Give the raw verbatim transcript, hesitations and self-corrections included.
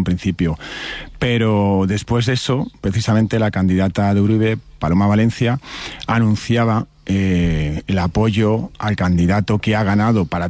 principio. Pero después de eso, precisamente la candidata de Uribe, Paloma Valencia, anunciaba eh, el apoyo al candidato que ha ganado para